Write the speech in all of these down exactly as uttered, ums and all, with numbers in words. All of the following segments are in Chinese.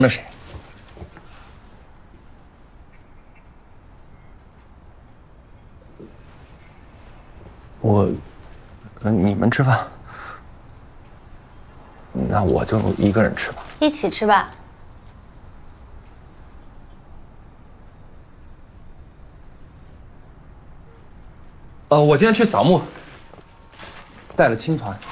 那谁？我，呃，你们吃饭，那我就一个人吃吧。 一起吃吧。 呃，我今天去扫墓，带了青团。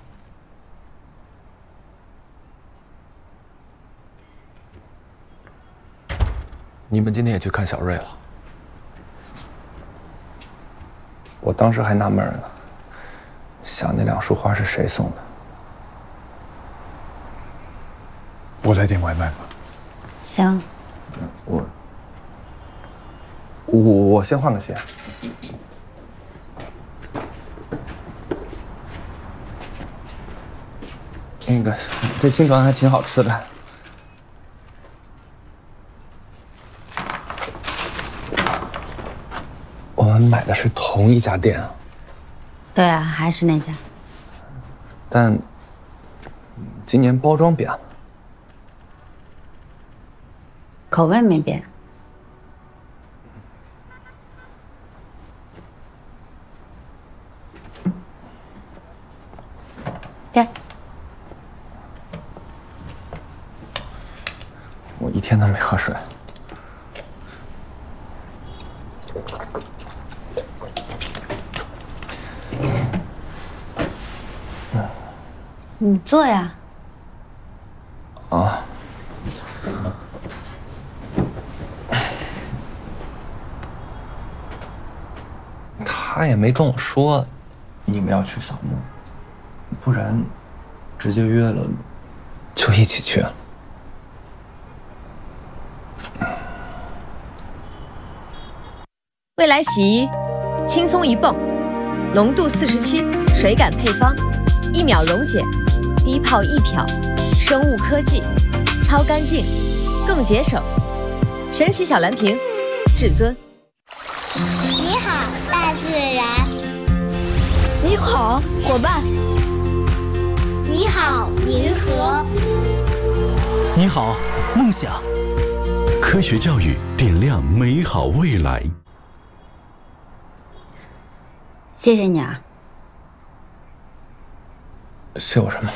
你们今天也去看小瑞了？我当时还纳闷呢，想那两束花是谁送的。 我来点外卖吧。 行。 我我我先换个鞋。那个，这青团还挺好吃的。 我们买的是同一家店啊。 对啊，还是那家。 但今年包装变了， 口味没变。给。 我一天都没喝水。 你坐呀。 啊。他也没跟我说你们要去扫墓，不然直接约了就一起去了。 未来洗衣，轻松一泵，浓度四十七，水感配方，一秒溶解。 低泡一漂，生物科技，超干净，更节省。神奇小蓝瓶，至尊。 你好，大自然。 你好，伙伴。 你好，银河。 你好，梦想。科学教育点亮美好未来。 谢谢你啊。 谢我什么？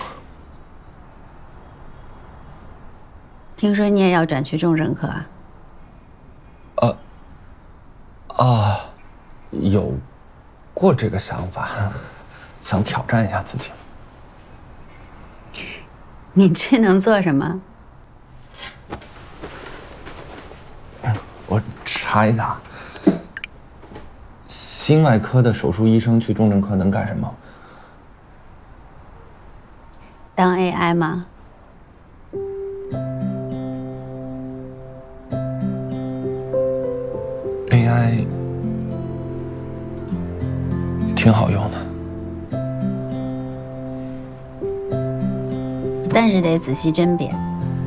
听说你也要转去重症科啊？ 呃，啊，有过这个想法，想挑战一下自己。 你这能做什么？ 我查一下，心外科的手术医生去重症科能干什么？ 当 A I 吗？ A I 挺好用的， 但是得仔细甄别。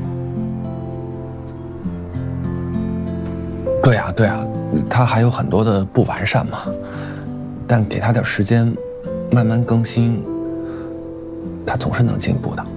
对呀对呀，它还有很多的不完善嘛，但给它点时间，慢慢更新。他总是能进步的。